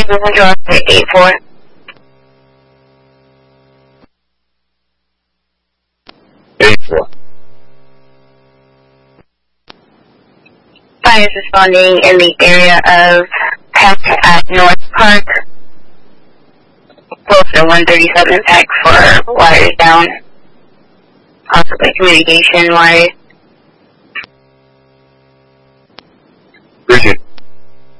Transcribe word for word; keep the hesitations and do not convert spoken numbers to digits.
Central eight four. eight four. Fire is responding in the area of Peck at North Park. Closer one thirty-seven Peck for wires down. Possibly communication wires. Bridget.